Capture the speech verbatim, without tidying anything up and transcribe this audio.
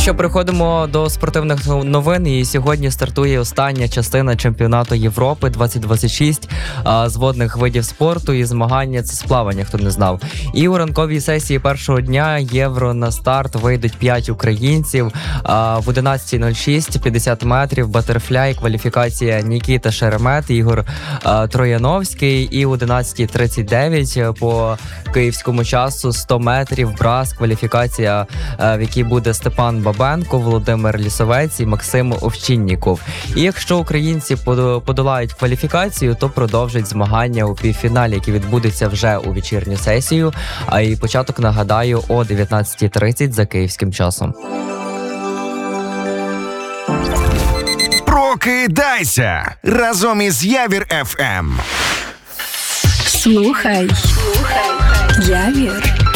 що, переходимо до спортивних новин. І сьогодні стартує остання частина чемпіонату Європи двадцять двадцять шість з водних видів спорту. І змагання – це з плавання, хто не знав. І у ранковій сесії першого дня Євро на старт вийдуть п'ять українців. В одинадцята нуль шість п'ятдесят метрів батерфляй, кваліфікація Нікіта Шеремет, Ігор Трояновський. І в одинадцята тридцять дев'ять по київському часу сто метрів брас, кваліфікація, в якій буде Степан Бабенко, Володимир Лісовець і Максим Овчинніков. І якщо українці подолають кваліфікацію, то продовжать змагання у півфіналі, які відбудуться вже у вечірню сесію. А і початок, нагадаю, о дев'ятнадцята тридцять за київським часом. Прокидайся разом із Явір еф ем. Слухай. Слухай. Явір.